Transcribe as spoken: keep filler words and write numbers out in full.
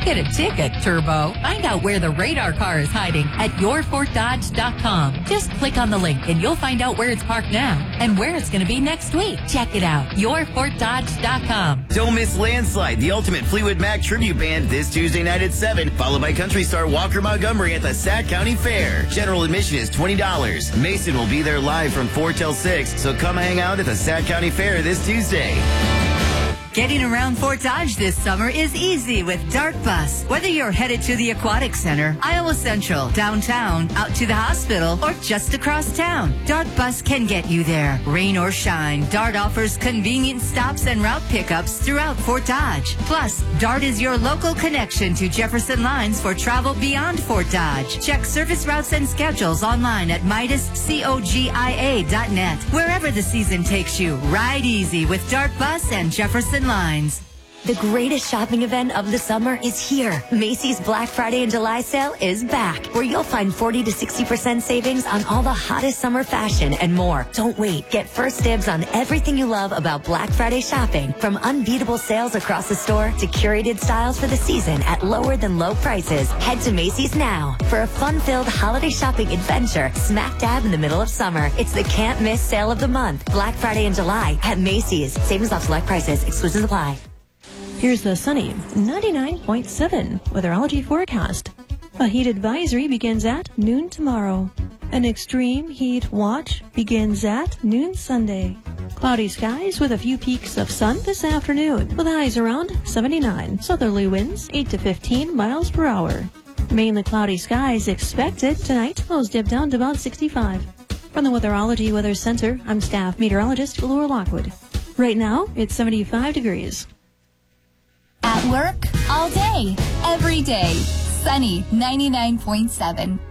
get a ticket, Turbo. Find out where the radar car is hiding at your fort dodge dot com. Just click on the link and you'll find out where it's parked now and where it's going to be next week. Check it out, your fort dodge dot com. Don't miss Landslide, the ultimate Fleetwood Mac tribute band, this Tuesday night at seven, followed by country star Walker Montgomery at the Sac County Fair. General admission is twenty dollars. Mason will be there live from four till six, so come hang out at the Sac County Fair this Tuesday. Getting around Fort Dodge this summer is easy with Dart Bus. Whether you're headed to the Aquatic Center, Iowa Central, downtown, out to the hospital, or just across town, Dart Bus can get you there. Rain or shine, Dart offers convenient stops and route pickups throughout Fort Dodge. Plus, Dart is your local connection to Jefferson Lines for travel beyond Fort Dodge. Check service routes and schedules online at Midas Cogia dot net. Wherever the season takes you, ride easy with Dart Bus and Jefferson Lines. The greatest shopping event of the summer is here. Macy's Black Friday and July sale is back, where you'll find forty to sixty percent savings on all the hottest summer fashion and more. Don't wait. Get first dibs on everything you love about Black Friday shopping, from unbeatable sales across the store to curated styles for the season at lower than low prices. Head to Macy's now for a fun-filled holiday shopping adventure smack dab in the middle of summer. It's the can't miss sale of the month. Black Friday and July at Macy's. Savings off select prices. Exclusions apply. Here's the sunny ninety-nine point seven weatherology forecast. A heat advisory begins at noon tomorrow. An extreme heat watch begins at noon Sunday. Cloudy skies with a few peaks of sun this afternoon, with highs around seventy-nine. Southerly winds eight to fifteen miles per hour. Mainly cloudy skies expected tonight. Lows dip down to about sixty-five. From the Weatherology Weather Center, I'm staff meteorologist Laura Lockwood. Right now, it's seventy-five degrees. At work, all day, every day. Sunny ninety-nine point seven.